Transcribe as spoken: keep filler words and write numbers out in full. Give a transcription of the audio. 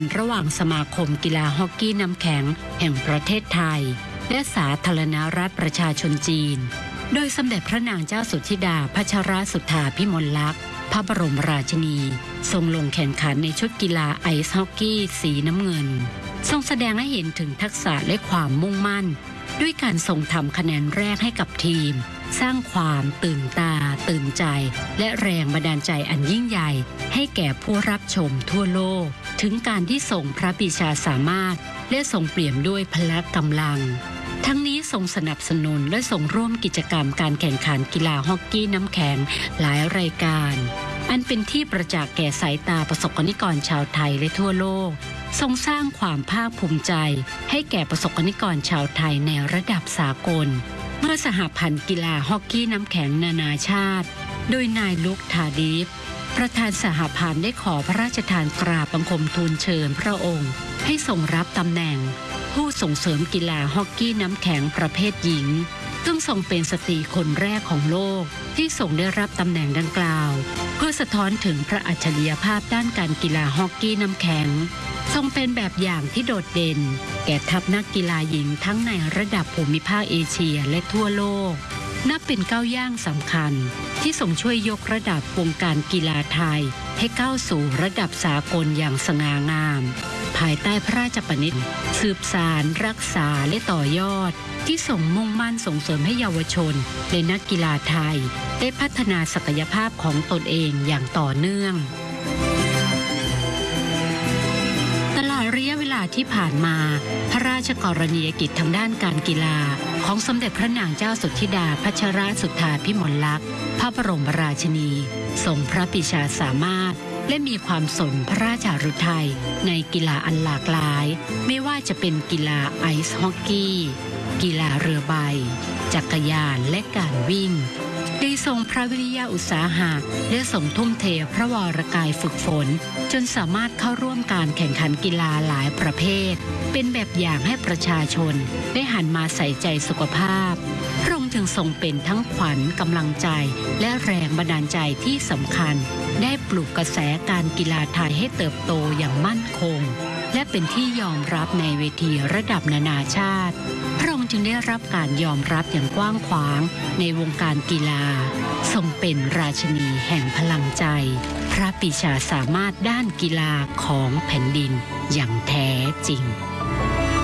ระหว่างสมาคมกีฬาฮอกกี้น้ำแข็งแห่งประเทศไทยและสาธารณรัฐประชาชนจีนโดยสมเด็จพระนางเจ้าสุธิดาพัชรสุทธาภิมลลักษณ์พระบรมราชินีทรงลงแข่งขันในชุดกีฬาไอซ์ฮอกกี้สีน้ำเงินทรงแสดงให้เห็นถึงทักษะและความมุ่งมั่นด้วยการทรงทำคะแนนแรกให้กับทีมสร้างความตื่นตาตื่นใจและแรงบันดาลใจอันยิ่งใหญ่ให้แก่ผู้รับชมทั่วโลกถึงการที่ทรงพระปรีชาสามารถและทรงเปี่ยมด้วยพละกำลังทั้งนี้ทรงสนับสนุนและทรงร่วมกิจกรรมการแข่งขันกีฬาฮอกกี้น้ำแข็งหลายรายการอันเป็นที่ประจักษ์แก่สายตาประสบกนิกรชาวไทยและทั่วโลกทรงสร้างความภาคภูมิใจให้แก่ประสบกนิกรชาวไทยในระดับสากลเมื่อสหพันธ์กีฬาฮอกกี้น้ำแข็งนานาชาติโดยนายลุคทาดีฟประธานสหพันธ์ได้ขอพระราชทานกราบบังคมทูลเชิญพระองค์ให้ทรงรับตำแหน่งผู้ส่งเสริมกีฬาฮอกกี้น้ำแข็งประเภทหญิงซึ่งทรงเป็นสตรีคนแรกของโลกที่ทรงได้รับตำแหน่งดังกล่าวเพื่อสะท้อนถึงพระอัจฉริยภาพด้านการกีฬาฮอกกี้น้ำแข็งทรงเป็นแบบอย่างที่โดดเด่นแก่ทัพนักกีฬาหญิงทั้งในระดับภูมิภาคเอเชียและทั่วโลกนับเป็นก้าวย่างสำคัญที่ทรงช่วยยกระดับวงการกีฬาไทยให้ก้าวสู่ระดับสากลอย่างสง่างามภายใต้พระราชปณิธานสืบสานรักษาและต่อยอดที่ทรงมุ่งมั่นส่งเสริมให้เยาวชนและนักกีฬาไทยได้พัฒนาศักยภาพของตนเองอย่างต่อเนื่องตลอดระยะเวลาที่ผ่านมาพระราชกรณียกิจทางด้านการกีฬาของสมเด็จพระนางเจ้าสุธิดาพัชรสุทธาภิมลลักษณ์พระบรมราชินีทรงพระปรีชาสามารถและมีความสนพระราชาฤทัยในกีฬาอันหลากหลายไม่ว่าจะเป็นกีฬาไอซ์ฮอกกี้กีฬาเรือใบจักรยานและการวิ่งได้ทรงพระวิริยะอุตสาหะและทรงทุ่มเทพระวรกายฝึกฝนจนสามารถเข้าร่วมการแข่งขันกีฬาหลายประเภทเป็นแบบอย่างให้ประชาชนได้หันมาใส่ใจสุขภาพพระองค์จึงทรงเป็นทั้งขวัญกำลังใจและแรงบันดาลใจที่สำคัญได้ปลุกกระแสการกีฬาไทยให้เติบโตอย่างมั่นคงและเป็นที่ยอมรับในเวทีระดับนานาชาติพระองค์จึงได้รับการยอมรับอย่างกว้างขวางในวงการกีฬาทรงเป็นราชินีแห่งพลังใจพระปรีชาสามารถด้านกีฬาของแผ่นดินอย่างแท้จริง